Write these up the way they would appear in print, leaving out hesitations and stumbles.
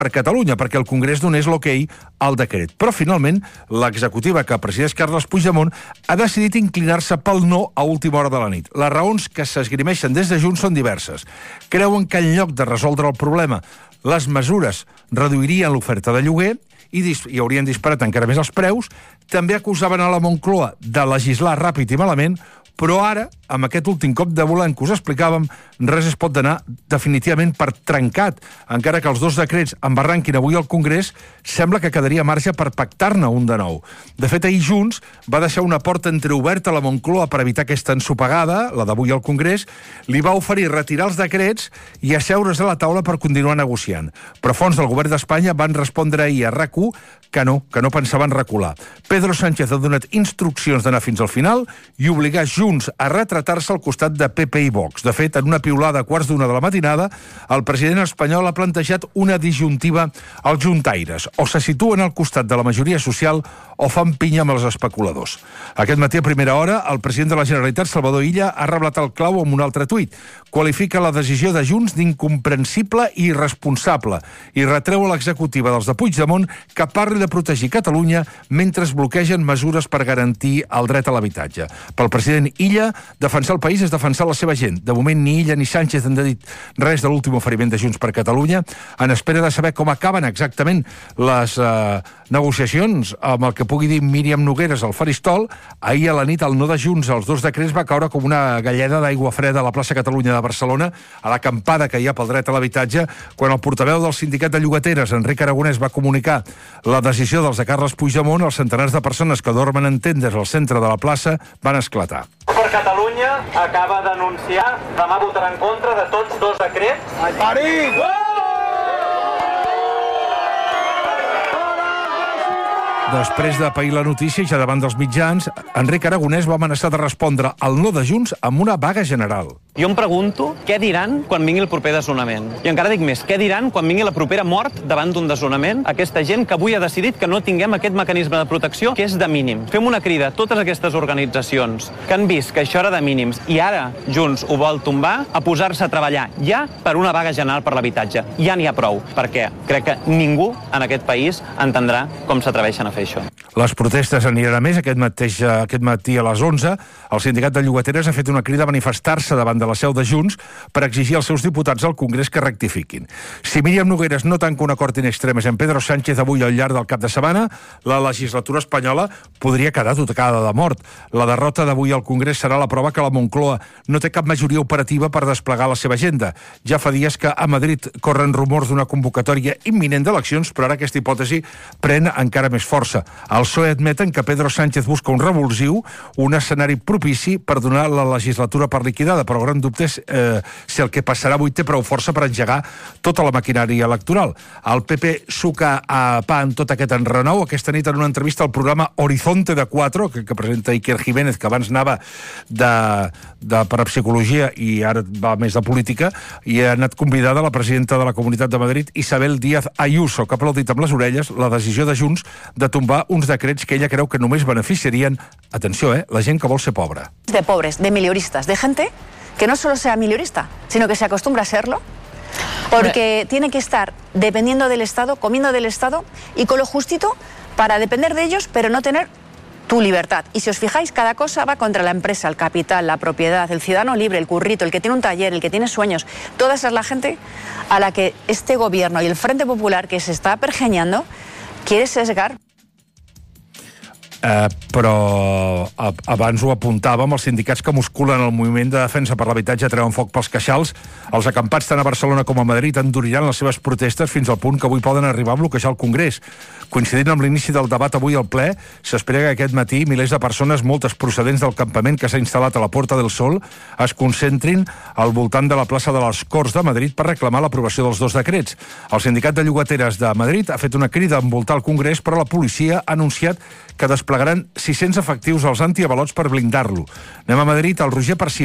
per Catalunya, perquè el Congrés donés l'okei al decret. Però, finalment, l'executiva que presideix Carles Puigdemont ha decidit inclinar-se pel no a última hora de la nit. Les raons que s'esgrimeixen des de Junts són diverses. Creuen que en lloc de resoldre el problema, les mesures reduirien l'oferta de lloguer i haurien disparat encara més els preus. També acusaven a la Moncloa de legislar ràpid i malament, però ara, amb aquest últim cop de volant que us explicàvem, res es pot anar definitivament per trencat. Encara que els dos decrets embarranquin avui al Congrés, sembla que quedaria marge per pactar-ne un de nou. De fet, ahir Junts va deixar una porta entreoberta a la Moncloa per evitar aquesta ensopegada, la d'avui al Congrés, li va oferir retirar els decrets i asseure's a la taula per continuar negociant. Però fons del govern d'Espanya van respondre ahir a RAC1 que no pensaven recular. Pedro Sánchez ha donat instruccions d'anar fins al final i obligar Junts a retratar-se al costat de PP i Vox. De fet, en una piulada a 1:15 de la matinada, el president espanyol ha plantejat una disjuntiva als juntaires. O se situen al costat de la majoria social o fan pinya amb els especuladors. Aquest matí, a primera hora, el president de la Generalitat, Salvador Illa, ha reblat el clau amb un altre tuit. Qualifica la decisió de Junts d'incomprensible i irresponsable i retreu a l'executiva dels de Puigdemont que parli de protegir Catalunya mentre es bloquegen mesures per garantir el dret a l'habitatge. Pel president Illa, defensar el país és defensar la seva gent. De moment, ni Illa ni Sánchez han dit res de l'últim oferiment de Junts per Catalunya, en espera de saber com acaben exactament les negociacions amb el que pugui dir Míriam Nogueres al faristol. Ahir a la nit el no de Junts als dos decrets va caure com una galleda d'aigua freda a la plaça Catalunya de Barcelona, a l'acampada que hi ha pel dret a l'habitatge, quan el portaveu del sindicat de llogateres, Enric Aragonès, va comunicar la decisió dels de Carles Puigdemont, els centenars de persones que dormen en tendes al centre de la plaça van esclatar. Per Catalunya acaba d'anunciar demà votarà en contra de tots dos decrets. Després de pair la notícia i ja davant dels mitjans, Enric Aragonès va amenaçar de respondre al no de Junts amb una vaga general. Jo em pregunto què diran quan vingui el proper desnonament. I encara dic més, què diran quan vingui la propera mort davant d'un desnonament? Aquesta gent que avui ha decidit que no tinguem aquest mecanisme de protecció que és de mínim. Fem una crida a totes aquestes organitzacions que han vist que això era de mínims i ara Junts ho vol tombar, a posar-se a treballar ja per una vaga general per l'habitatge. Ja n'hi ha prou, perquè crec que ningú en aquest país entendrà com s'atreveixen a fer això. Les protestes aniran a més. Aquest matí a les 11, el sindicat de llogateres ha fet una crida a manifestar-se davant de la seu de Junts per exigir als seus diputats al Congrés que rectifiquin. Si Míriam Nogueres no tanca un acord in extremis amb Pedro Sánchez avui al llarg del cap de setmana, la legislatura espanyola podria quedar tocada de mort. La derrota d'avui al Congrés serà la prova que la Moncloa no té cap majoria operativa per desplegar la seva agenda. Ja fa dies que a Madrid corren rumors d'una convocatòria imminent d'eleccions, però ara aquesta hipòtesi pren encara més força. El PSOE admeten que Pedro Sánchez busca un revulsiu, un escenari propici per donar la legislatura per liquidada, però el gran dubte és si el que passarà avui té prou força per engegar tota la maquinària electoral. El PP suca a pa en tot aquest enrenou. Aquesta nit en una entrevista al programa Horizonte de 4, que presenta Iker Jiménez, que abans anava de parapsicologia i ara va més de política, i ha anat convidada la presidenta de la Comunitat de Madrid, Isabel Díaz Ayuso, que ha aplaudit amb les orelles la decisió de Junts de tombar uns decrets que ella creu que només beneficiarien, atenció, la gent que vol ser pobra. De pobres, de milioristas, de gente que no solo sea miliorista, sino que se acostumbra a serlo, porque tiene que estar dependiendo del Estado, comiendo del Estado y con lo justito para depender de ellos, pero no tener tu libertad. Y si os fijáis, cada cosa va contra la empresa, el capital, la propiedad, el ciudadano libre, el currito, el que tiene un taller, el que tiene sueños. Toda esa es la gente a la que este gobierno y el Frente Popular, que se está pergeñando, quiere sesgar. Però abans ho apuntàvem, els sindicats que musculen el moviment de defensa per l'habitatge treuen foc pels queixals. Els acampats tant a Barcelona com a Madrid enduriran les seves protestes fins al punt que avui poden arribar a bloquejar el Congrés. Coincidint amb l'inici del debat avui al ple, s'espera que aquest matí milers de persones, moltes procedents del campament que s'ha instal·lat a la Puerta del Sol, es concentrin al voltant de la plaça de les Corts de Madrid per reclamar l'aprovació dels dos decrets. El sindicat de llogateres de Madrid ha fet una crida a envoltar el Congrés, però la policia ha anunciat que desplegaran 600 efectius als antiavalots per blindar-lo. Anem a Madrid, el Roger Perciba.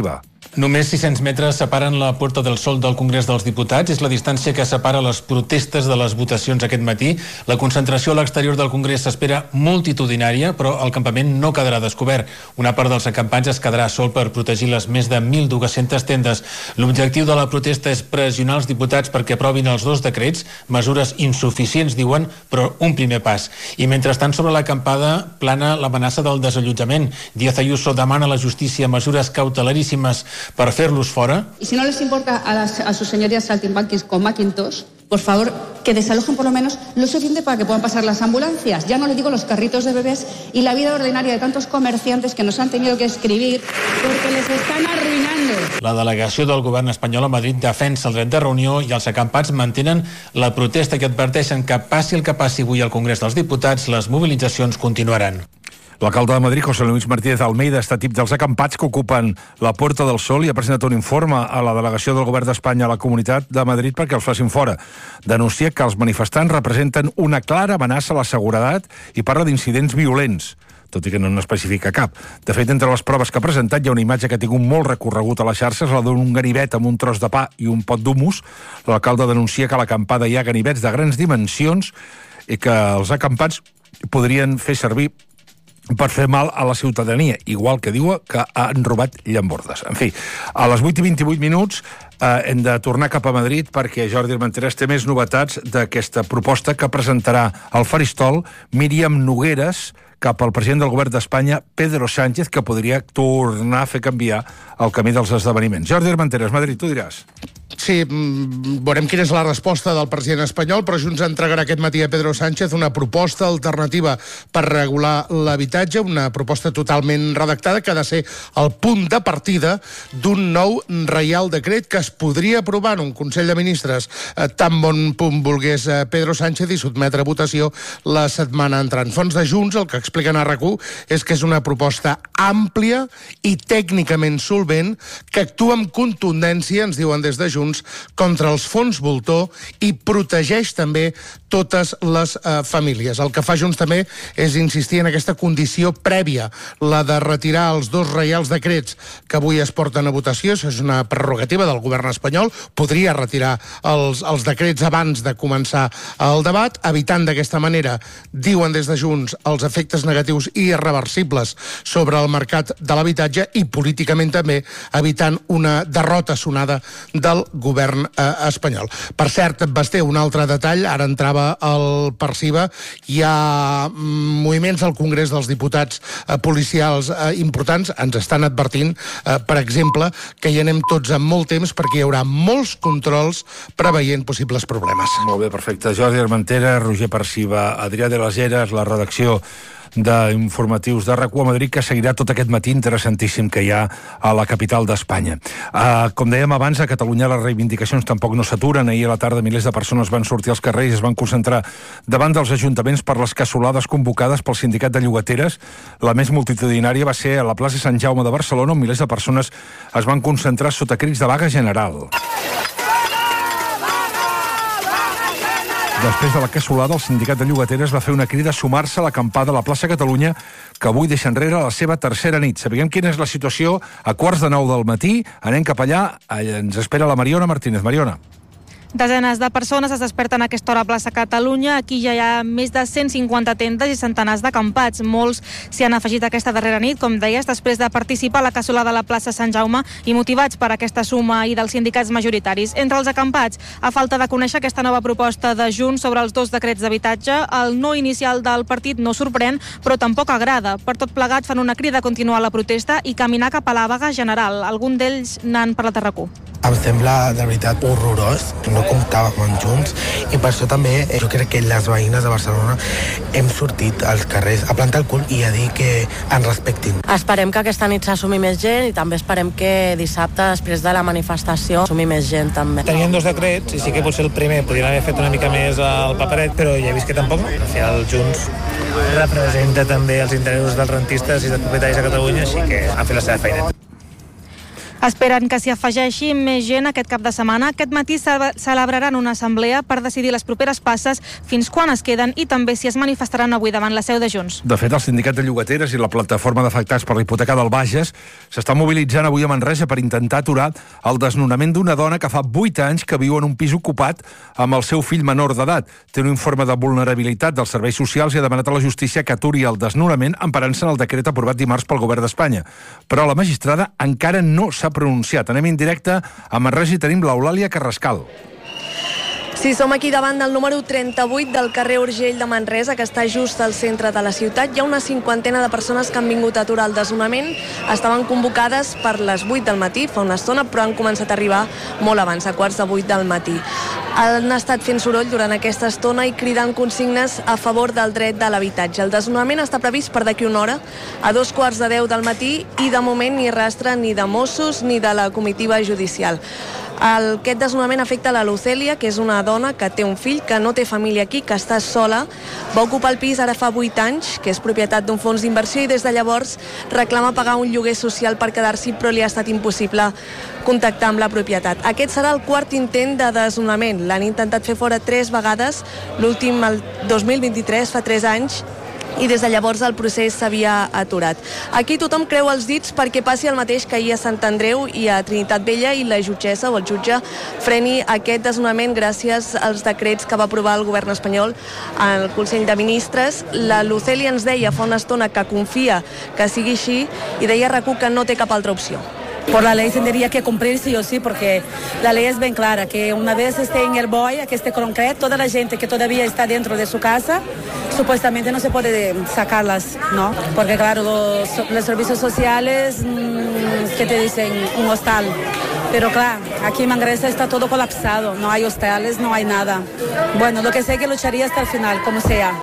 Només 600 metres separen la Puerta del Sol del Congrés dels Diputats. És la distància que separa les protestes de les votacions aquest matí. La concentració a l'exterior del Congrés s'espera multitudinària, però el campament no quedarà descobert. Una part dels acampants es quedarà sol per protegir les més de 1.200 tendes. L'objectiu de la protesta és pressionar els diputats perquè aprovin els 2 decrets, mesures insuficients, diuen, però un primer pas. I mentrestant, sobre l'acampada plana l'amenaça del desallotjament. Díaz Ayuso demana a la justícia mesures cautelaríssimes para hacerlos fuera. Y si no les importa a sus señorías saltimbanquis con Macintosh, por favor, que desalojen por lo menos lo suficiente para que puedan pasar las ambulancias. Ya no le digo los carritos de bebés y la vida ordinaria de tantos comerciantes que nos han tenido que escribir porque les están arruinando. La delegació del govern espanyol a Madrid defensa el dret de reunió i els acampats mantenen la protesta que adverteixen que passi el que passi avui al Congrés dels Diputats, les mobilitzacions continuaran. L'alcalde de Madrid, José Luis Martínez Almeida, està tip dels acampats que ocupen la Puerta del Sol i ha presentat un informe a la delegació del govern d'Espanya a la Comunitat de Madrid perquè els facin fora. Denuncia que els manifestants representen una clara amenaça a la seguretat i parla d'incidents violents, tot i que no n'especifica cap. De fet, entre les proves que ha presentat hi ha una imatge que ha tingut molt recorregut a les xarxes, la d'un ganivet amb un tros de pa i un pot d'humus. L'alcalde denuncia que a l'acampada hi ha ganivets de grans dimensions i que els acampats podrien fer servir per fer mal a la ciutadania, igual que diu que han robat llambordes. En fi, a les 8:28 hem de tornar cap a Madrid perquè Jordi Armenteres té més novetats d'aquesta proposta que presentarà al faristol Míriam Nogueras cap al president del govern d'Espanya, Pedro Sánchez, que podria tornar a fer canviar el camí dels esdeveniments. Jordi Armenteres, Madrid, tu diràs. Sí, veurem quina és la resposta del president espanyol, però Junts entregarà aquest matí a Pedro Sánchez una proposta alternativa per regular l'habitatge, una proposta totalment redactada que ha de ser el punt de partida d'un nou reial decret que es podria aprovar en un Consell de Ministres tan bon punt volgués Pedro Sánchez i sotmetre a votació la setmana entrant. Fons de Junts, el que expliquen a RAC1 és que és una proposta àmplia i tècnicament solvent que actua amb contundència, ens diuen des de Junts, contra els fons voltor i protegeix també totes les famílies. El que fa Junts també és insistir en aquesta condició prèvia, la de retirar els 2 reials decrets que avui es porten a votació. Això és una prerrogativa del govern espanyol. Podria retirar els decrets abans de començar el debat, evitant d'aquesta manera, diuen des de Junts, els efectes negatius i irreversibles sobre el mercat de l'habitatge i políticament també evitant una derrota sonada del govern espanyol. Per cert, Basté, un altre detall, ara entrava el Perciba, hi ha moviments al Congrés dels Diputats policials importants, ens estan advertint, per exemple, que hi anem tots amb molt temps perquè hi haurà molts controls preveient possibles problemes. Molt bé, perfecte. Jordi Armenteres, Roger Perciba, Adrià de les Heres, la redacció d'informatius de RAC1 a Madrid, que seguirà tot aquest matí interessantíssim que hi ha a la capital d'Espanya. Com dèiem abans, a Catalunya les reivindicacions tampoc no s'aturen. Ahir a la tarda milers de persones van sortir als carrers i es van concentrar davant dels ajuntaments per les cassolades convocades pel sindicat de llogateres. La més multitudinària va ser a la plaça Sant Jaume de Barcelona, on milers de persones es van concentrar sota crits de vaga general. Després de la cassolada, el sindicat de llogateres va fer una crida a sumar-se a l'acampada a la plaça Catalunya, que avui deixa enrere la seva tercera nit. Sabíem quina és la situació a 8:45 del matí. Anem cap allà. Ens espera la Mariona Martínez. Mariona. Desenes de persones es desperten a aquesta hora a plaça Catalunya. Aquí ja hi ha més de 150 tendes i centenars d'acampats. Molts s'hi han afegit aquesta darrera nit, com deies, després de participar a la cassolada a la plaça Sant Jaume i motivats per aquesta suma i dels sindicats majoritaris. Entre els acampats, a falta de conèixer aquesta nova proposta de Junts sobre els 2 decrets d'habitatge, el no inicial del partit no sorprèn, però tampoc agrada. Per tot plegat fan una crida a continuar la protesta i caminar cap a la vaga general. Algun d'ells n'han parlat a RAC1. Em sembla de veritat horrorós, no comptàvem amb Junts i per això també jo crec que les veïnes de Barcelona hem sortit als carrers a plantar el cul i a dir que ens respectin. Esperem que aquesta nit s'assumi més gent i també esperem que dissabte, després de la manifestació, s'assumi més gent també. Tenien 2 decrets i sí que potser el primer podrien haver fet una mica més al paperet, però ja he vist que tampoc. Al final Junts representa també els interessos dels rentistes i dels propietaris de Catalunya, així que han fet la seva feina. Esperen que s'hi afegeixi més gent aquest cap de setmana. Aquest matí celebraran una assemblea per decidir les properes passes, fins quan es queden i també si es manifestaran avui davant la seu de Junts. De fet, el sindicat de llogateres i la plataforma d'afectats per la hipoteca del Bages s'estan mobilitzant avui a Manresa per intentar aturar el desnonament d'una dona que fa 8 anys que viu en un pis ocupat amb el seu fill menor d'edat. Té un informe de vulnerabilitat dels serveis socials i ha demanat a la justícia que aturi el desnonament emparant-se en el decret aprovat dimarts pel govern d'Espanya. Però la magistrada encara no s'ha pronunciat. Anem en directe a Manresa i tenim l'Eulàlia Carrascal. Sí, som aquí davant del número 38 del carrer Urgell de Manresa, que està just al centre de la ciutat. Hi ha una 50ena de persones que han vingut a aturar el desnonament. Estaven convocades per les 8 del matí, fa una estona, però han començat a arribar molt abans, a quarts de 8 del matí. Han estat fent soroll durant aquesta estona i cridant consignes a favor del dret de l'habitatge. El desnonament està previst per d'aquí una hora, a 2:15 del matí, i de moment ni rastre ni de Mossos ni de la comitiva judicial. Aquest desnonament afecta la Lucèlia, que és una dona que té un fill, que no té família aquí, que està sola. Va ocupar el pis ara fa 8 anys, que és propietat d'un fons d'inversió, i des de llavors reclama pagar un lloguer social per quedar-s'hi, però li ha estat impossible contactar amb la propietat. Aquest serà el quart intent de desnonament. L'han intentat fer fora 3 vegades, l'últim el 2023, fa 3 anys, i des de llavors el procés s'havia aturat. Aquí tothom creu els dits perquè passi el mateix que ahir a Sant Andreu i a Trinitat Vella, i la jutgessa o el jutge freni aquest desnonament gràcies als decrets que va aprovar el govern espanyol al Consell de Ministres. La Lucèlia ens deia fa una estona que confia que sigui així i deia a RAC1 que no té cap altra opció. Por la ley tendría que cumplir sí o sí, porque la ley es bien clara, que una vez esté en el BOE, que esté concreto, toda la gente que todavía está dentro de su casa, supuestamente no se puede sacarlas, ¿no? Porque claro, los servicios sociales, ¿qué te dicen? Un hostal. Pero claro, aquí en Manresa está todo colapsado, no hay hostales, no hay nada. Bueno, lo que sé que lucharía hasta el final, como sea.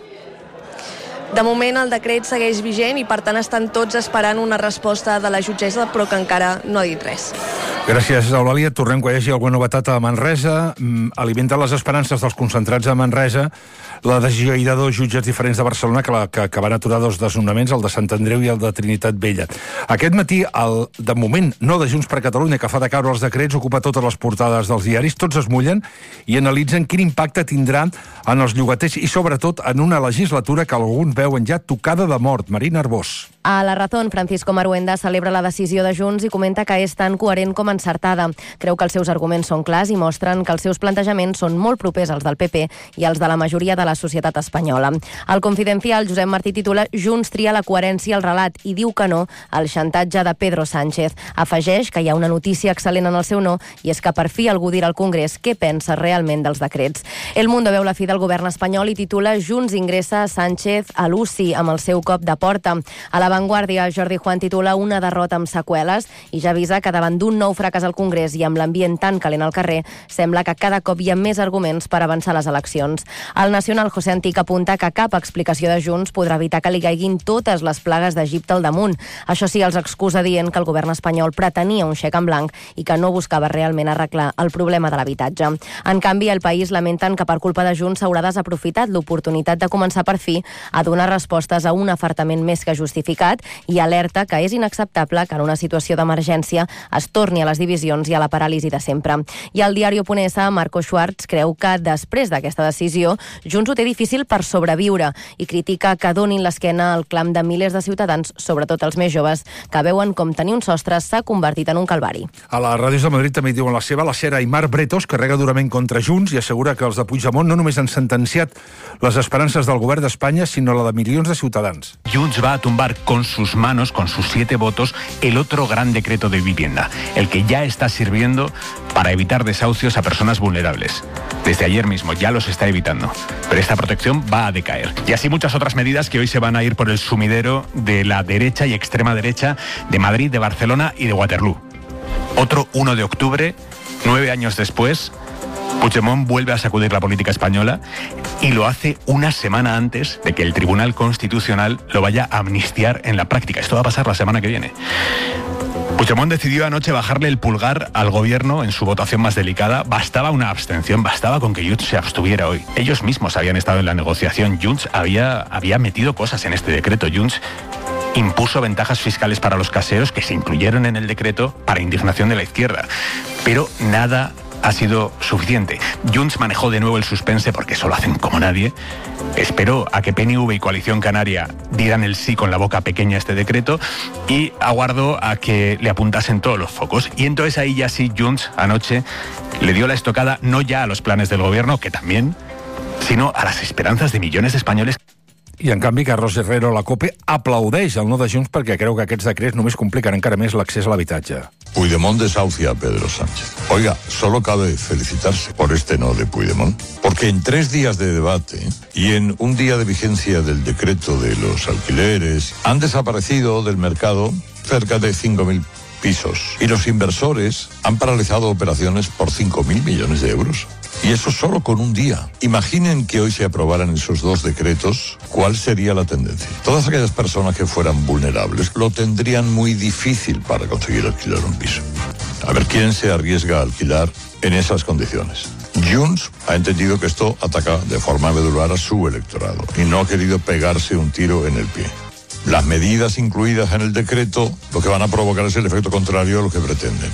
De moment el decret segueix vigent i per tant estan tots esperant una resposta de la jutgessa, però que encara no ha dit res. Gràcies, Eulàlia. Tornem quan hi hagi alguna novetat a Manresa. Alimenta les esperances dels concentrats a Manresa la decisió ahir de 2 jutges diferents de Barcelona que van aturar 2 desnonaments, el de Sant Andreu i el de Trinitat Vella. Aquest matí, de moment, no de Junts per Catalunya, que fa de caure els decrets, ocupa totes les portades dels diaris, tots es mullen i analitzen quin impacte tindrà en els llogaters i, sobretot, en una legislatura que alguns veuen ja tocada de mort. Marina Arbós. A La Razón, Francisco Maruenda celebra la decisió de Junts i comenta que és tan coherent com encertada. Creu que els seus arguments són clars i mostren que els seus plantejaments són molt propers als del PP i als de la majoria de la societat espanyola. Al Confidencial, Josep Martí titula Junts tria la coherència al relat i diu que no al xantatge de Pedro Sánchez. Afegeix que hi ha una notícia excel·lent en el seu no i és que per fi algú dirà al Congrés què pensa realment dels decrets. El Mundo veu la fi del govern espanyol i titula Junts ingressa Sánchez a l'UCI amb el seu cop de porta. A La Vanguardia, Jordi Juan titula una derrota amb seqüeles i ja avisa que davant d'un nou fracàs al Congrés i amb l'ambient tan calent al carrer, sembla que cada cop hi ha més arguments per avançar les eleccions. El Nacional, José Antic apunta que cap explicació de Junts podrà evitar que li caiguin totes les plagues d'Egipte al damunt. Això sí, els excusa dient que el govern espanyol pretenia un xec en blanc i que no buscava realment arreglar el problema de l'habitatge. En canvi, El País lamenten que per culpa de Junts s'haurà desaprofitat l'oportunitat de començar per fi a donar respostes a un afartament més que justificat i alerta que és inacceptable que en una situació d'emergència es torni a les divisions i a la paràlisi de sempre. I el diari.es, Marco Schwartz creu que després d'aquesta decisió Junts ho té difícil per sobreviure i critica que donin l'esquena al clam de milers de ciutadans, sobretot els més joves, que veuen com tenir un sostre s'ha convertit en un calvari. A les ràdios de Madrid també hi diuen la seva. La Sera Aimar Bretos carrega durament contra Junts i assegura que els de Puigdemont no només han sentenciat les esperances del govern d'Espanya, sinó la de milions de ciutadans. Junts va a tumbar con sus manos, con sus 7 votos, el otro gran decreto de vivienda, el que ya está sirviendo para evitar desahucios a personas vulnerables. Desde ayer mismo ya los está evitando, pero esta protección va a decaer. Y así muchas otras medidas que hoy se van a ir por el sumidero de la derecha y extrema derecha de Madrid, de Barcelona y de Waterloo. Otro 1 de octubre, 9 años después, Puigdemont vuelve a sacudir la política española y lo hace una semana antes de que el Tribunal Constitucional lo vaya a amnistiar en la práctica. Esto va a pasar la semana que viene. Puigdemont decidió anoche bajarle el pulgar al gobierno en su votación más delicada. Bastaba una abstención, bastaba con que Junts se abstuviera hoy. Ellos mismos habían estado en la negociación. Junts había metido cosas en este decreto. Junts impuso ventajas fiscales para los caseros que se incluyeron en el decreto para indignación de la izquierda. Pero nada ha sido suficiente. Junts manejó de nuevo el suspense porque eso lo hacen como nadie. Esperó a que PNV y Coalición Canaria dieran el sí con la boca pequeña a este decreto y aguardó a que le apuntasen todos los focos. Y entonces ahí ya sí Junts anoche le dio la estocada no ya a los planes del gobierno, que también, sino a las esperanzas de millones de españoles. I, en canvi, Carlos Herrero, la COPE, aplaudeix el no de Junts perquè creu que aquests decrets només compliquen encara més l'accés a l'habitatge. Puigdemont desahucia a Pedro Sánchez. Oiga, solo cabe felicitarse por este no de Puigdemont, porque en 3 días de debate y en un día de vigencia del decreto de los alquileres han desaparecido del mercado cerca de 5.000 pisos y los inversores han paralizado operaciones por 5.000 millones de euros. Y eso solo con un día. Imaginen que hoy se aprobaran esos 2 decretos, ¿cuál sería la tendencia? Todas aquellas personas que fueran vulnerables lo tendrían muy difícil para conseguir alquilar un piso. A ver quién se arriesga a alquilar en esas condiciones. Junts ha entendido que esto ataca de forma medular a su electorado y no ha querido pegarse un tiro en el pie. Las medidas incluidas en el decreto lo que van a provocar es el efecto contrario a lo que pretenden.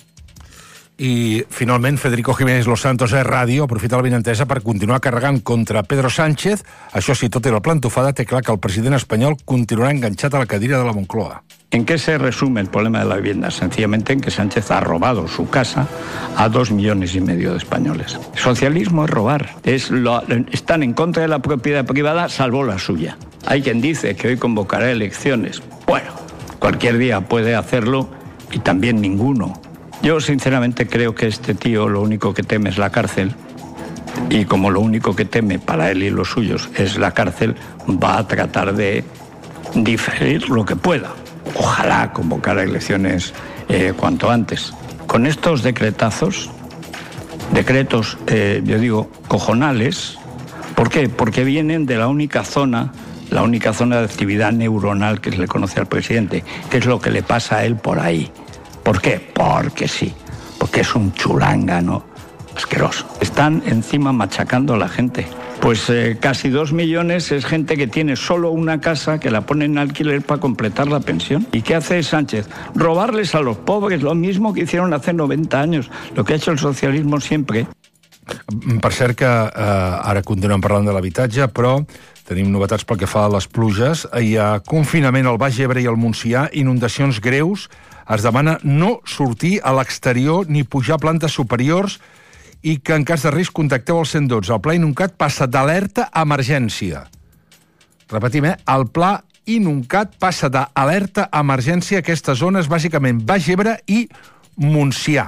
I, finalment, Federico Jiménez Los Santos a Ràdio aprofita la benentesa per continuar carregant contra Pedro Sánchez. Això sí, tot era la plantofada, té clar que el president espanyol continuarà enganxat a la cadira de la Moncloa. ¿En qué se resume el problema de la vivienda? Sencillamente en que Sánchez ha robado su casa a 2,5 millones de españoles. Socialismo es robar. Están en contra de la propiedad privada, salvo la suya. Hay quien dice que hoy convocará elecciones. Bueno, cualquier día puede hacerlo y también ninguno. Yo sinceramente creo que este tío lo único que teme es la cárcel y como lo único que teme para él y los suyos es la cárcel, va a tratar de diferir lo que pueda. Ojalá convocara elecciones cuanto antes. Con estos decretos, yo digo, cojonales. ¿Por qué? Porque vienen de la única zona de actividad neuronal que se le conoce al presidente, que es lo que le pasa a él por ahí. ¿Por qué? Porque sí, porque es un chulángano asqueroso. Están encima machacando a la gente. Pues casi 2 millones es gente que tiene solo una casa que la pone en alquiler para completar la pensión. ¿Y qué hace Sánchez? Robarles a los pobres, lo mismo que hicieron hace 90 años, lo que ha hecho el socialismo siempre. Per cert que ara continuem parlant de l'habitatge, però tenim novetats pel que fa a les pluges. Hi ha confinament al Baix Ebre i al Montsià, inundacions greus. Es demana no sortir a l'exterior ni pujar a plantes superiors i que en cas de risc contacteu el 112. El Pla Inuncat passa d'alerta a emergència. Repetim, el Pla Inuncat passa d'alerta a emergència a aquestes zones, bàsicament Baix Ebre i Montsià.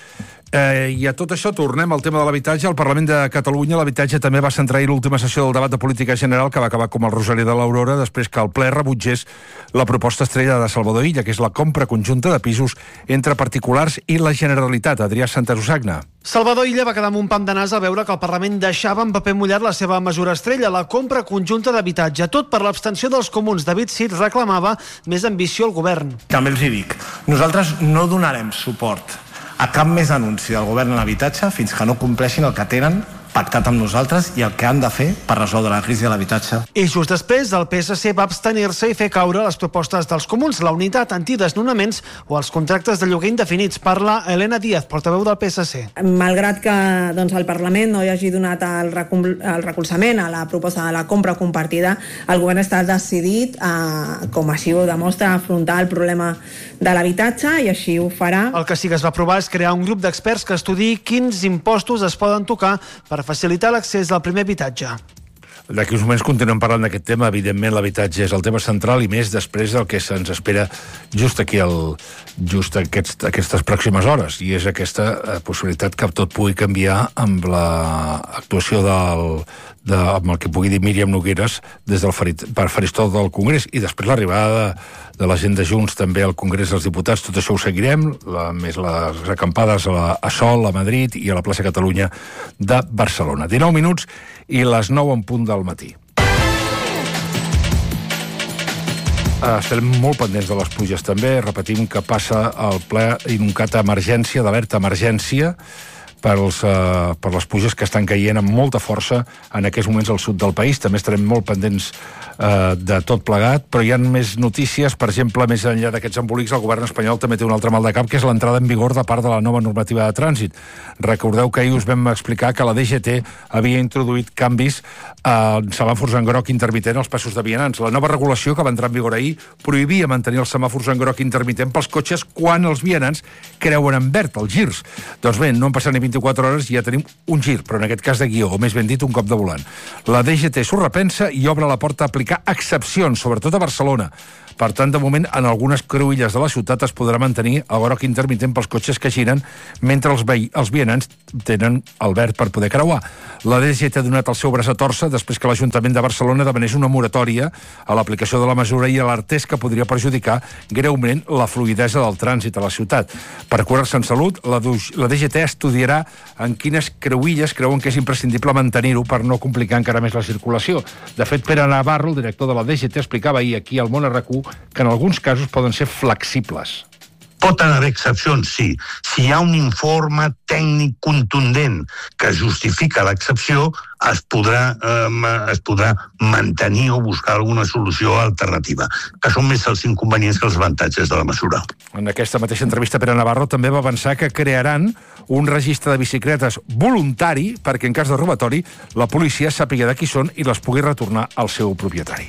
I a tot això tornem al tema de l'habitatge. Al Parlament de Catalunya l'habitatge també va centrar l'última sessió del debat de política general, que va acabar com el Rosari de l'Aurora, després que el ple rebutgés la proposta estrella de Salvador Illa, que és la compra conjunta de pisos entre particulars i la Generalitat. Adrià Santasusagna. Salvador Illa va quedar amb un pam de nas al veure que el Parlament deixava en paper mullat la seva mesura estrella, la compra conjunta d'habitatge. Tot per l'abstenció dels comuns. David Cid reclamava més ambició al govern. També els hi dic, nosaltres no donarem suport a cap més anunci del govern en l'habitatge fins que no compleixin el que tenen pactat amb nosaltres i el que han de fer per resoldre la crisi de l'habitatge. I just després, el PSC va abstenir-se i fer caure les propostes dels comuns, la unitat antidesnonaments o els contractes de lloguer indefinits. Parla Elena Díaz, portaveu del PSC. Malgrat que el Parlament no hi hagi donat el recolzament a la proposta de la compra compartida, el govern està decidit, com així ho demostra, a afrontar el problema de l'habitatge i així ho farà. El que sí que es va aprovar és crear un grup d'experts que estudiï quins impostos es poden tocar per facilitar l'accés al primer habitatge. D'aquí uns moments continuem parlant d'aquest tema. Evidentment, l'habitatge és el tema central i més després del que se'ns espera just aquestes pròximes hores. I és aquesta possibilitat que tot pugui canviar amb l'actuació amb el que pugui dir Míriam Nogueres des del faristol del Congrés i després l'arribada de la gent de Junts també al Congrés dels Diputats. Tot això ho seguirem, més les acampades a Sol, a Madrid i a la plaça Catalunya de Barcelona. 19 minuts i les 9 en punt del matí. Estarem molt pendents de les pluges també. Repetim que passa el ple Inuncat a emergència, d'alerta a emergència. per les pluges que estan caient amb molta força en aquests moments al sud del país. També estarem molt pendents de tot plegat, però hi ha més notícies. Per exemple, més enllà d'aquests embolics, el govern espanyol també té un altre mal de cap, que és l'entrada en vigor de part de la nova normativa de trànsit. Recordeu que ahir us vam explicar que la DGT havia introduït canvis en semàfors en groc intermitent als passos de vianants. La nova regulació, que va entrar en vigor ahir, prohibia mantenir els semàfors en groc intermitent pels cotxes quan els vianants creuen en verd, els girs. Doncs bé, no han passat ni 24 hores i ja tenim un gir, però en aquest cas de guió, o més ben dit, un cop de volant. La DGT s'ho repensa i obre la porta a aplicar excepcions, sobretot a Barcelona. Per tant, de moment, en algunes cruïlles de la ciutat es podrà mantenir el groc intermitent pels cotxes que giren mentre els vianants tenen el verd per poder creuar. La DGT ha donat el seu braç a torça després que l'Ajuntament de Barcelona demanés una moratòria a l'aplicació de la mesura i alertés que podria perjudicar greument la fluïdesa del trànsit a la ciutat. Per curar-se en salut, la DGT estudiarà en quines cruïlles creuen que és imprescindible mantenir-ho per no complicar encara més la circulació. De fet, Pere Navarro, el director de la DGT, explicava ahir aquí al Món RQ que en alguns casos poden ser flexibles. Pot haver excepcions, sí. Si hi ha un informe tècnic contundent que justifica l'excepció, es podrà mantenir o buscar alguna solució alternativa, que són més els inconvenients que els avantatges de la mesura. En aquesta mateixa entrevista, Pere Navarro també va avançar que crearan un registre de bicicletes voluntari perquè en cas de robatori la policia sàpiga de qui són i les pugui retornar al seu propietari.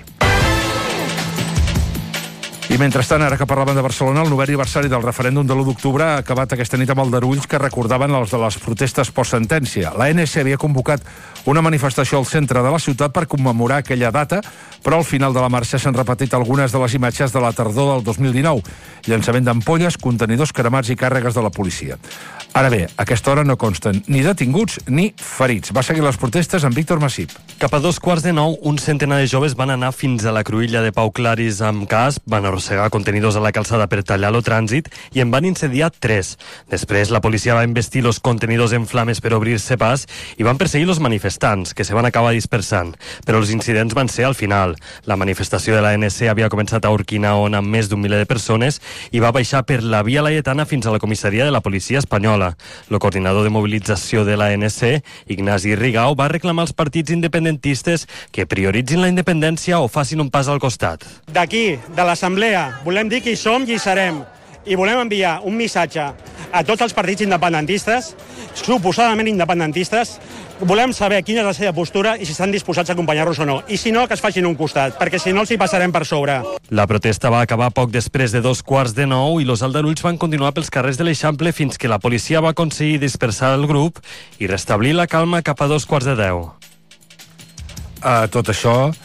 I mentrestant, ara que parlaven de Barcelona, el 9è aniversari del referèndum de l'1 d'octubre ha acabat aquesta nit amb aldarulls que recordaven els de les protestes post-sentència. L'ANC havia convocat una manifestació al centre de la ciutat per commemorar aquella data, però al final de la marxa s'han repetit algunes de les imatges de la tardor del 2019. Llançament d'ampolles, contenidors cremats i càrregues de la policia. Ara bé, a aquesta hora no consten ni detinguts ni ferits. Va seguir les protestes amb Víctor Massip. Cap a 9:15, un centenar de joves van anar fins a la cruïlla de Pau Claris amb casc, van arrossegar contenidors a la calçada per tallar-lo trànsit i en van incendiar 3. Després, la policia va investir els contenidors en flames per obrir-se pas i van perseguir els manifestants, que se van acabar dispersant. Però els incidents van ser al final. La manifestació de l'ANC havia començat a Urquinaona amb més d'un miler de persones i va baixar per la Via Laietana fins a la comissaria de la policia espanyola. El coordinador de mobilització de l'ANC, Ignasi Rigau, va reclamar als partits independentistes que prioritzin la independència o facin un pas al costat. D'aquí, de l'Assemblea, volem dir que hi som i hi serem. I volem enviar un missatge a tots els partits independentistes, suposadament independentistes. Volem saber quina és la seva postura i si estan disposats a acompanyar-los o no. I si no, que es facin un costat, perquè si no els hi passarem per sobre. La protesta va acabar poc després de 9:15 i els aldarulls van continuar pels carrers de l'Eixample fins que la policia va aconseguir dispersar el grup i restablir la calma cap a 9:45. Tot això...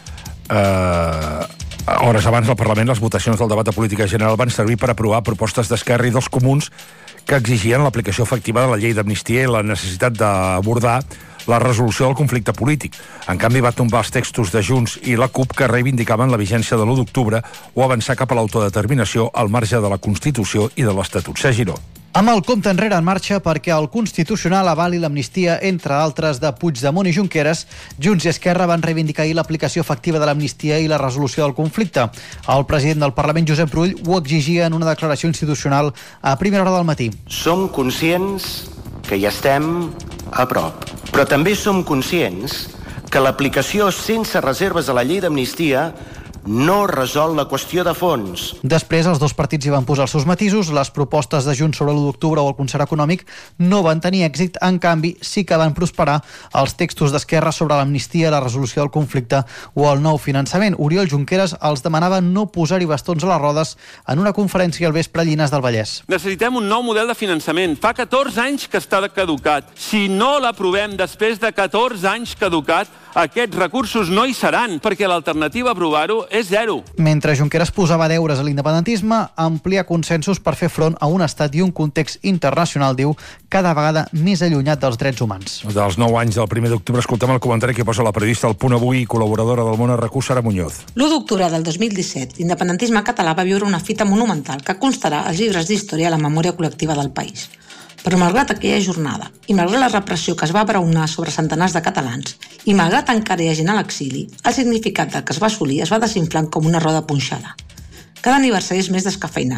Hores abans del Parlament, les votacions del debat de política general van servir per aprovar propostes d'Esquerra i dels Comuns que exigien l'aplicació efectiva de la llei d'amnistia i la necessitat d'abordar la resolució del conflicte polític. En canvi, va tombar els textos de Junts i la CUP que reivindicaven la vigència de l'1 d'octubre o avançar cap a l'autodeterminació al marge de la Constitució i de l'Estatut. Sergi Giró. Amb el compte enrere en marxa perquè el Constitucional avali l'amnistia, entre altres, de Puigdemont i Junqueras, Junts i Esquerra van reivindicar ahir l'aplicació efectiva de l'amnistia i la resolució del conflicte. El president del Parlament, Josep Rull, ho exigia en una declaració institucional a primera hora del matí. Som conscients que hi estem a prop, però també som conscients que l'aplicació sense reserves de la llei d'amnistia no resol la qüestió de fons. Després, els dos partits hi van posar els seus matisos. Les propostes de Junts sobre l'1 d'octubre o el concert econòmic no van tenir èxit. En canvi, sí que van prosperar els textos d'Esquerra sobre l'amnistia, la resolució del conflicte o el nou finançament. Oriol Junqueras els demanava no posar-hi bastons a les rodes en una conferència al vespre a Llinars del Vallès. Necessitem un nou model de finançament. Fa 14 anys que està caducat. Si no l'aprovem després de 14 anys caducat, aquests recursos no hi seran, perquè l'alternativa a aprovar-ho és zero. Mentre Junqueras posava deures a l'independentisme, amplia consensos per fer front a un estat i un context internacional, diu, cada vegada més allunyat dels drets humans. Dels 9 anys del 1 d'octubre escoltem el comentari que posa la periodista al Punt Avui i col·laboradora del Món RQ, Sara Muñoz. L'1 d'octubre del 2017, l'independentisme català va viure una fita monumental que constarà als llibres d'història a la memòria col·lectiva del país. Però malgrat aquella jornada, i malgrat la repressió que es va abraonar sobre centenars de catalans, i malgrat encara hi ha gent a l'exili, el significat del que es va assolir es va desinflant com una roda punxada. Cada aniversari és més descafeinat,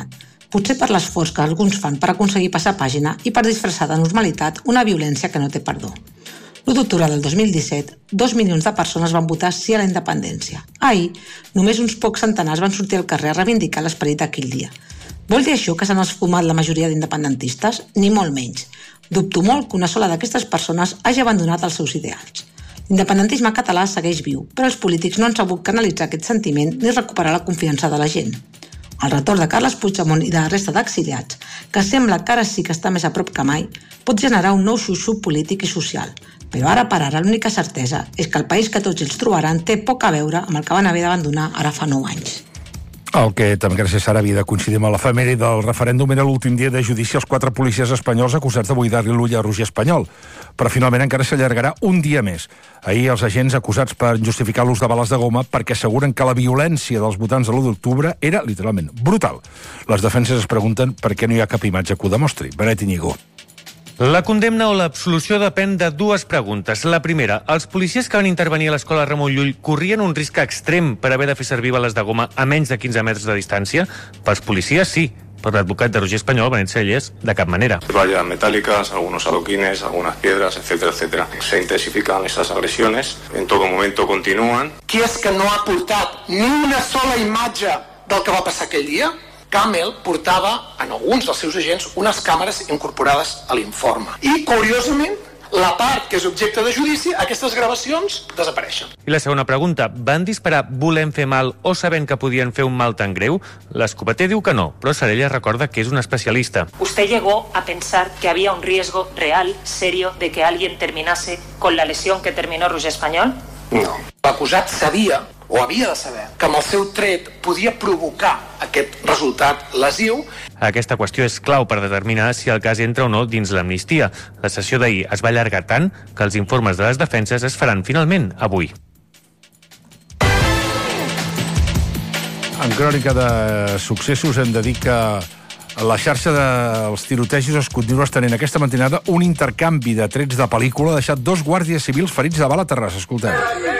Potser per l'esforç que alguns fan per aconseguir passar pàgina i per disfressar de normalitat una violència que no té perdó. L'1 d'octubre del 2017, 2 milions de persones van votar sí a la independència. Ahir, només uns pocs centenars van sortir al carrer a reivindicar l'esperit d'aquell dia. Vol dir això que s'han esfumat la majoria d'independentistes? Ni molt menys. Dubto molt que una sola d'aquestes persones hagi abandonat els seus ideals. L'independentisme català segueix viu, però els polítics no han sabut canalitzar aquest sentiment ni recuperar la confiança de la gent. El retorn de Carles Puigdemont i de la resta d'exiliats, que sembla que ara sí que està més a prop que mai, pot generar un nou xuxu polític i social. Però ara per ara l'única certesa és que el país que tots ells trobaran té poc a veure amb el que van haver d'abandonar ara fa 9 anys. El que també gràcies ara havia de coincidir amb l'efemèride del referèndum era l'últim dia de judici als 4 policies espanyols acusats de buidar-li l'ull a Roger Espanyol. Però finalment encara s'allargarà un dia més. Ahir els agents acusats per justificar l'ús de bales de goma perquè asseguren que la violència dels votants de l'1 d'octubre era, literalment, brutal. Les defenses es pregunten per què no hi ha cap imatge que ho demostri. Benet Iñigo. La condemna o l'absolució depèn de 2 preguntes. La primera, els policies que van intervenir a l'escola Ramon Llull corrien un risc extrem per haver de fer servir bales de goma a menys de 15 metres de distància? Pels policies, sí. Per l'advocat de Roger Espanyol, Benet Cellers, de cap manera. Vallas metálicas, algunos adoquines, algunas piedras, etcétera, etcétera. Se intensifican esas agresiones, en todo momento continúan. Qui és que no ha portat ni una sola imatge del que va passar aquell dia? Camel portava, en alguns dels seus agents, unes càmeres incorporades a l'informe. I, curiosament, la part que és objecte de judici, aquestes gravacions desapareixen. I la segona pregunta, van disparar volent fer mal o sabent que podien fer un mal tan greu? L'escopeter diu que no, però Sarella recorda que és un especialista. ¿Usted llegó a pensar que había un riesgo real, serio, de que alguien terminase con la lesión que terminó Roger Espanyol? No. L'acusat sabia, o havia de saber, que amb el seu tret podia provocar aquest resultat lesiu. Aquesta qüestió és clau per determinar si el cas entra o no dins l'amnistia. La sessió d'ahir es va allargar tant que els informes de les defenses es faran finalment avui. En crònica de successos hem de dir que la xarxa dels tirotejos es continua estenent aquesta matinada. Un intercanvi de trets de pel·lícula ha deixat 2 guàrdies civils ferits de bala a Terrassa. Escolteu.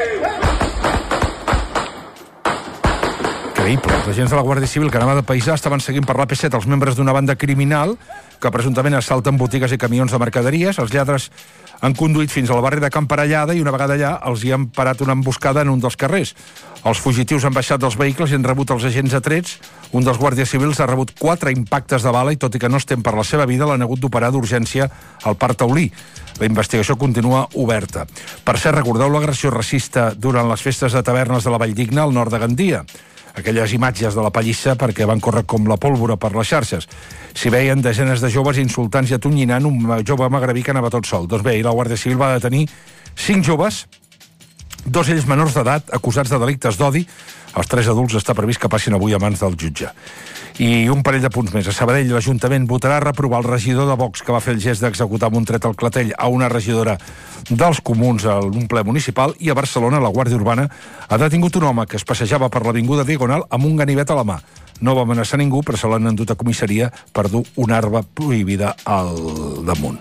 Increïble. Els agents de la Guàrdia Civil que anava de paisà estaven seguint per l'AP7 els membres d'una banda criminal que presumptament assalten botigues i camions de mercaderies. Els lladres han conduït fins al barri de Can Parellada i una vegada allà els hi han parat una emboscada en un dels carrers. Els fugitius han baixat dels vehicles i han rebut els agents a trets. Un dels guàrdies civils ha rebut 4 impactes de bala i, tot i que no estem per la seva vida, l'han hagut d'operar d'urgència al Parc Taulí. La investigació continua oberta. Per cert, recordeu l'agressió racista durant les festes de tavernes de la Valldigna al nord de Gandia? Aquelles imatges de la pallissa perquè van córrer com la pólvora per les xarxes. S'hi veien desenes de joves insultants i atonyinant un jove magrebí que anava tot sol. Doncs bé, la Guàrdia Civil va detenir 5 joves, 2 ells menors d'edat, acusats de delictes d'odi. Els 3 adults està previst que passin avui a mans del jutge. I un parell de punts més. A Sabadell, l'Ajuntament votarà a reprovar el regidor de Vox que va fer el gest d'executar amb un tret al clatell a una regidora dels Comuns en un ple municipal. I a Barcelona, la Guàrdia Urbana ha detingut un home que es passejava per l'avinguda Diagonal amb un ganivet a la mà. No va amenaçar ningú, però se l'han endut a comissaria per dur una arma prohibida al damunt.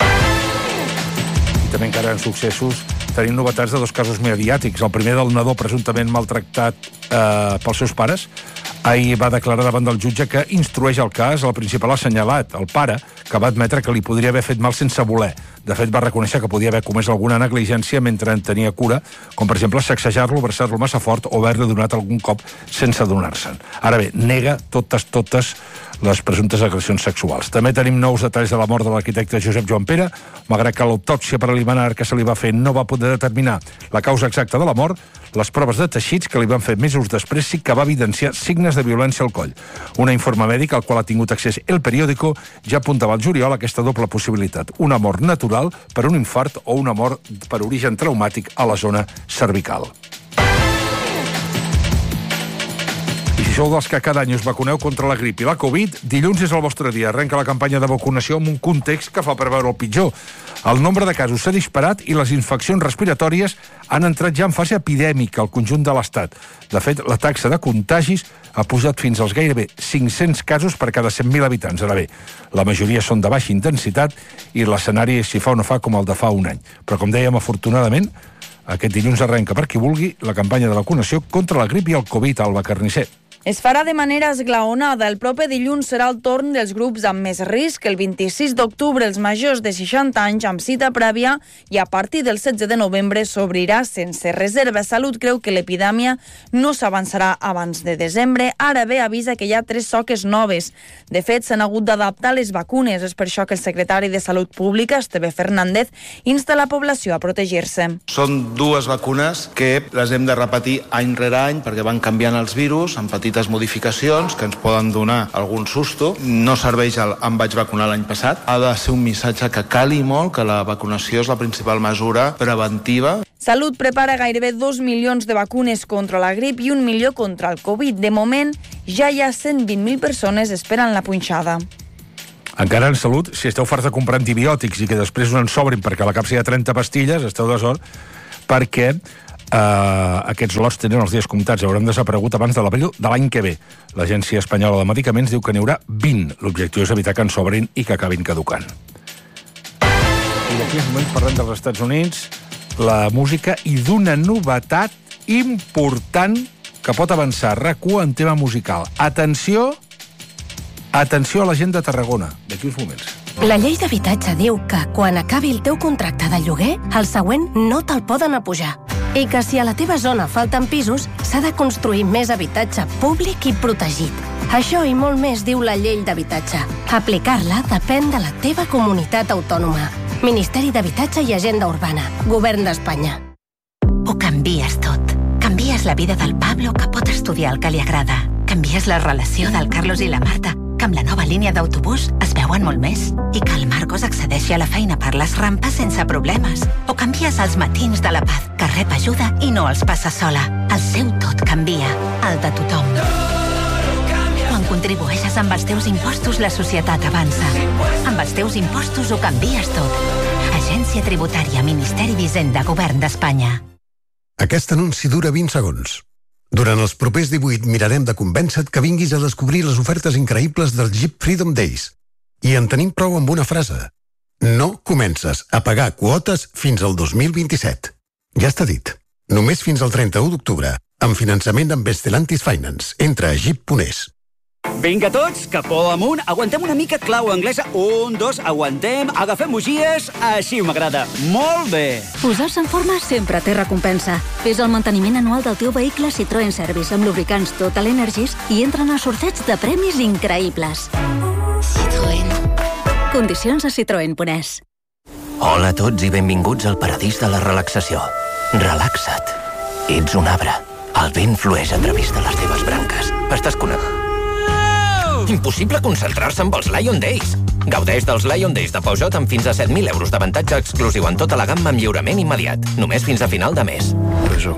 I també encara en successos tenim novetats de 2 casos mediàtics. El primer del nadó presumptament maltractat pels seus pares. Ahir va declarar davant del jutge que instrueix el cas. El principal assenyalat, el pare, que va admetre que li podria haver fet mal sense voler. De fet, va reconèixer que podia haver comès alguna negligència mentre en tenia cura, com per exemple sacsejar-lo, abraçar-lo massa fort o haver-li donat algun cop sense adonar-se'n. Ara bé, nega totes les presumptes agressions sexuals. També tenim nous detalls de la mort de l'arquitecte Josep Joan Pere. Malgrat que l'autòpsia preliminar que se li va fer no va poder determinar la causa exacta de la mort, les proves de teixits que li van fer mesos després sí que va evidenciar signes de violència al coll. Un informe mèdic al qual ha tingut accés El Periódico ja apuntava al juliol aquesta doble possibilitat. Una mort natural per un infart o una mort per origen traumàtic a la zona cervical. I si sou dels que cada any us vacuneu contra la grip i la Covid, dilluns és el vostre dia. Arrenca la campanya de vacunació amb un context que fa preveure el pitjor. El nombre de casos s'ha disparat i les infeccions respiratòries han entrat ja en fase epidèmica al conjunt de l'Estat. De fet, la taxa de contagis ha pujat fins als gairebé 500 casos per cada 100.000 habitants. Ara bé, la majoria són de baixa intensitat i l'escenari si fa o no fa com el de fa un any. Però, com dèiem, afortunadament, aquest dilluns arrenca per qui vulgui la campanya de vacunació contra la grip i el Covid, Alba Carnisser. Es farà de manera esglaonada. El proper dilluns serà el torn dels grups amb més risc. El 26 d'octubre els majors de 60 anys amb cita prèvia i a partir del 16 de novembre s'obrirà sense reserva. Salut creu que l'epidèmia no s'avançarà abans de desembre. Ara bé, avisa que hi ha 3 soques noves. De fet, s'han hagut d'adaptar les vacunes. És per això que el secretari de Salut Pública, Esteve Fernández, insta la població a protegir-se. Són 2 vacunes que les hem de repetir any rere any perquè van canviant els virus amb petites modificacions que ens poden donar algun susto. No serveix el em vaig vacunar l'any passat. Ha de ser un missatge que cali molt, que la vacunació és la principal mesura preventiva. Salut prepara gairebé 2 milions de vacunes contra la grip i 1 milió contra el Covid. De moment, ja hi ha 120.000 persones esperant la punxada. Encara en Salut, si esteu farts de comprar antibiòtics i que després no en sobrin perquè a la capsa hi ha 30 pastilles, esteu de sort, perquè aquests lots tenen els dies comptats, hauran desaparegut abans de l'abril de l'any que ve. L'Agència Espanyola de Medicaments diu que n'hi haurà 20. L'objectiu és evitar que en sobrin i que acabin caducant. I d'aquí uns moments parlem dels Estats Units, la música i d'una novetat important que pot avançar RAC1 en tema musical. Atenció a la gent de Tarragona, d'aquí uns moments. La llei d'habitatge diu que quan acabi el teu contracte de lloguer, el següent no te'l poden apujar. I que si a la teva zona falten pisos, s'ha de construir més habitatge públic i protegit. Això i molt més diu la llei d'habitatge. Aplicar-la depèn de la teva comunitat autònoma. Ministeri d'Habitatge i Agenda Urbana. Govern d'Espanya. Ho canvies tot. Canvies la vida del Pablo, que pot estudiar el que li agrada. Canvies la relació del Carlos i la Marta, que amb la nova línia d'autobús es veuen molt més. I que el Marcos accedeixi a la feina per les rampes sense problemes. O canvies els matins de la Paz, que rep ajuda i no els passa sola. El seu tot canvia, el de tothom. Quan contribueixes amb els teus impostos, la societat avança. Amb els teus impostos ho canvies tot. Agència Tributària, Ministeri d'Hisenda, Govern d'Espanya. Aquest anunci dura 20 segons. Durant els propers 18 mirarem de convèncer-te que vinguis a descobrir les ofertes increïbles dels Jeep Freedom Days. I en tenim prou amb una frase. No comences a pagar quotes fins al 2027. Ja està dit. Només fins al 31 d'octubre. Amb finançament amb Stellantis Finance. Entra a jeep.es. Vinga tots, capó amunt, aguantem una mica clau anglesa. 1, 2, aguantem, agafem bugies, així m'agrada. Molt bé. Posar-se en forma sempre té recompensa. Fes el manteniment anual del teu vehicle Citroën Service amb lubricants Total Energies i entren a sorteig de premis increïbles. Citroën. Condicions a citroen.es. Hola a tots i benvinguts al paradís de la relaxació. Relaxa't. Ets un arbre. El vent flueix a través de les teves branques. Estàs connectat. Impossible concentrar-se amb els Lion Days. Gaudeix dels Lion Days de Peugeot amb fins a 7.000 euros d'avantatge exclusiu en tota la gamma amb lliurament immediat. Només fins a final de mes. Presó.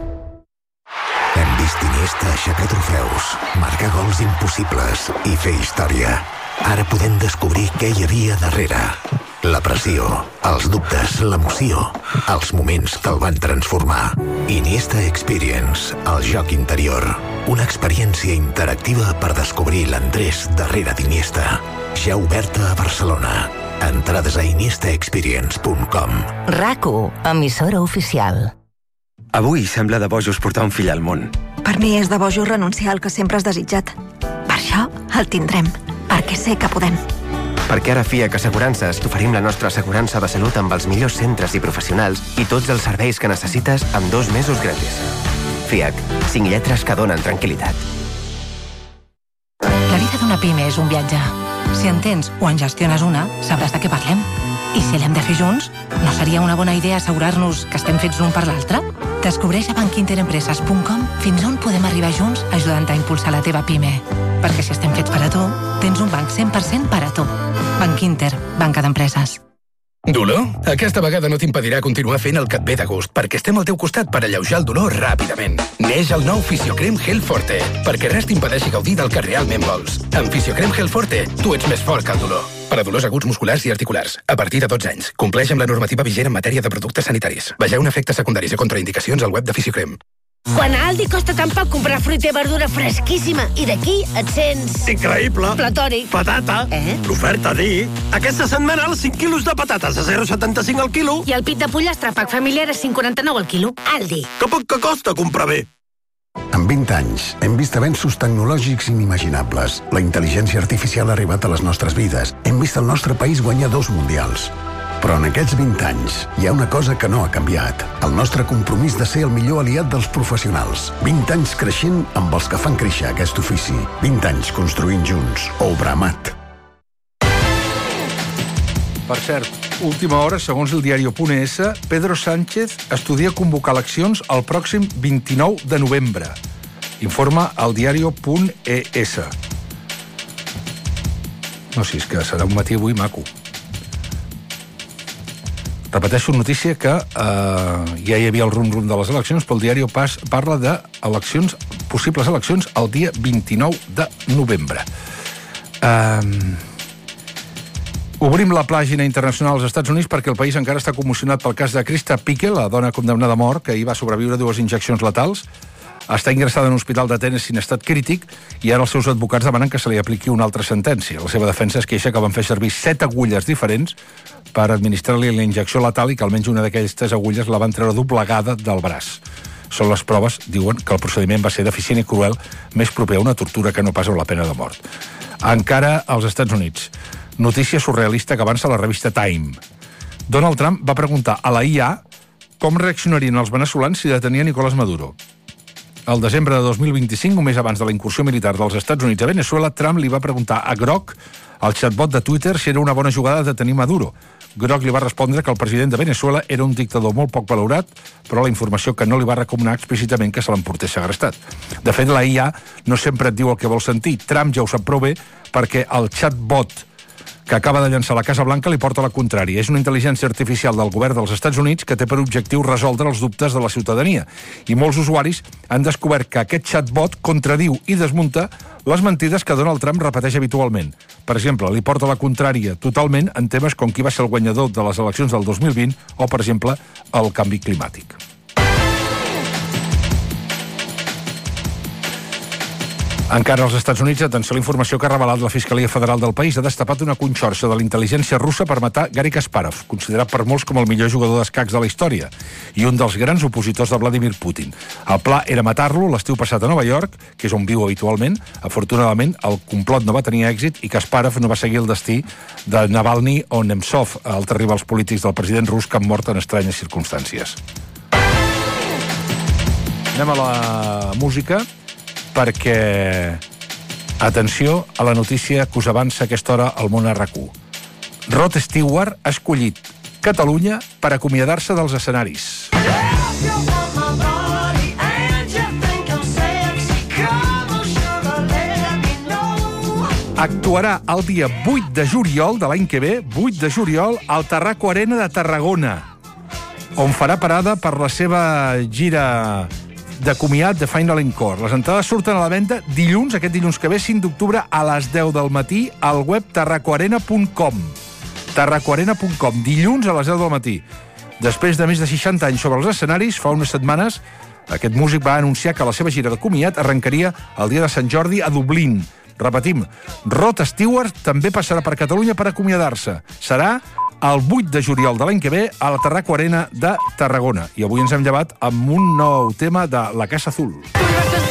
Hem vist Iniesta aixecar trofeus, marcar gols impossibles i fer història. Ara podem descobrir què hi havia darrere. La pressió, els dubtes, l'emoció, els moments que el van transformar. Iniesta Experience, el joc interior. Una experiència interactiva per descobrir l'Andrés darrere d'Iniesta. Ja oberta a Barcelona. Entrades a iniestaexperience.com. RAC1, emissora oficial. Avui sembla de bojos portar un fill al món. Per mi és de bojos renunciar al que sempre has desitjat. Per això el tindrem, perquè sé que podem. Perquè ara FIAC Assegurances t'oferim la nostra assegurança de salut amb els millors centres i professionals i tots els serveis que necessites amb 2 mesos gratis. FIAC, 5 lletres que donen tranquil·litat. La vida d'una PIME és un viatge. Si en tens o en gestiones una, sabràs de què parlem. I si l'hem de fer junts, no seria una bona idea assegurar-nos que estem fets l'un per l'altre? Descobreix a bankinterempreses.com fins on podem arribar junts ajudant a impulsar la teva PIME. Perquè si estem fets per a tu, tens un banc 100% per a tu. Banc Inter, banca d'empreses. Dolor? Aquesta vegada no t'impedirà continuar fent el que et ve de gust, perquè estem al teu costat per alleujar el dolor ràpidament. Neix el nou Fisiocrem Gel Forte, perquè res t'impedeixi gaudir del que realment vols. Amb Fisiocrem Gel Forte, tu ets més fort que el dolor. Per a dolors aguts musculars i articulars, a partir de 12 anys. Compleix amb la normativa vigent en matèria de productes sanitaris. Vegeu efectes secundaris i contraindicacions al web de Fisiocrem. Quan a Aldi costa tan poc comprar fruita i verdura fresquíssima i d'aquí et sents... Increïble! Platòric. Patata. L'oferta dir... Aquesta setmana els 5 quilos de patates a 0,75 al quilo. I el pit de pollastre pack familiar a 5,49 al quilo. Aldi. Que poc que costa comprar bé. Amb En 20 anys hem vist avenços tecnològics inimaginables. La intel·ligència artificial ha arribat a les nostres vides. Hem vist el nostre país guanyar 2 mundials. Però en aquests 20 anys hi ha una cosa que no ha canviat. El nostre compromís de ser el millor aliat dels professionals. 20 anys creixent amb els que fan créixer aquest ofici. 20 anys construint junts. Obra Amat. Per cert, última hora, segons el diario.es, Pedro Sánchez estudia convocar eleccions el pròxim 29 de novembre. Informa el diario.es. No, si és que serà un matí avui maco. Repeteixo, notícia que ja hi havia el rum-rum de les eleccions, però el diari parla de possibles eleccions el dia 29 de novembre. Obrim la pàgina internacional als Estats Units perquè el país encara està commocionat pel cas de Krista Pique, la dona condemnada a mort, que hi va sobreviure 2 injeccions letals. Està ingressada en un hospital de Tennessee en estat crític i ara els seus advocats demanen que se li apliqui una altra sentència. La seva defensa es queixa que van fer servir 7 agulles diferents per administrar-li la injecció letal i que almenys una d'aquestes agulles la van treure doblegada del braç. Són les proves, diuen, que el procediment va ser deficient i cruel, més proper a una tortura que no pas a la pena de mort. Encara als Estats Units. Notícia surrealista que avança la revista Time. Donald Trump va preguntar a la IA com reaccionarien els veneçolans si detenia Nicolás Maduro. Al desembre de 2025, un mes abans de la incursió militar dels Estats Units a Venezuela, Trump li va preguntar a Grok, el chatbot de Twitter, si era una bona jugada de tenir Maduro. Grok li va respondre que el president de Venezuela era un dictador molt poc valorat, però la informació que no li va recomanar explícitament que se l'emportés segrestat. De fet, la IA no sempre et diu el que vol sentir. Trump ja ho sap prou bé perquè el chatbot que acaba de llançar la Casa Blanca li porta la contrària. És una intel·ligència artificial del govern dels Estats Units que té per objectiu resoldre els dubtes de la ciutadania. I molts usuaris han descobert que aquest chatbot contradiu i desmunta les mentides que Donald Trump repeteix habitualment. Per exemple, li porta la contrària totalment en temes com qui va ser el guanyador de les eleccions del 2020 o, per exemple, el canvi climàtic. Encara als Estats Units, atenció a la informació que ha revelat la Fiscalia Federal del país, ha destapat una conxorxa de la intel·ligència russa per matar Garry Kasparov, considerat per molts com el millor jugador d'escacs de la història i un dels grans opositors de Vladimir Putin. El pla era matar-lo l'estiu passat a Nova York, que és on viu habitualment. Afortunadament, el complot no va tenir èxit i Kasparov no va seguir el destí de Navalny o Nemtsov, altres rivals polítics del president rus que han mort en estranyes circumstàncies. Anem a la música, perquè, atenció a la notícia que us avança a aquesta hora al món RAC1. Rod Stewart ha escollit Catalunya per acomiadar-se dels escenaris. Actuarà el dia 8 de juliol de l'any que ve, 8 de juliol, al Tarraco Arena de Tarragona, on farà parada per la seva gira de comiat de Final Encore. Les entrades surten a la venda dilluns, aquest dilluns que ve, 5 d'octubre, a les 10 del matí, al web tarracoarena.com. Tarracoarena.com, dilluns a les 10 del matí. Després de més de 60 anys sobre els escenaris, fa unes setmanes, aquest músic va anunciar que la seva gira de comiat arrencaria el dia de Sant Jordi a Dublín. Repetim, Rod Stewart també passarà per Catalunya per acomiadar-se. Serà el 8 de juliol de l'any que ve a la Tarraco Arena de Tarragona. I avui ens hem llevat amb un nou tema de La Casa Azul.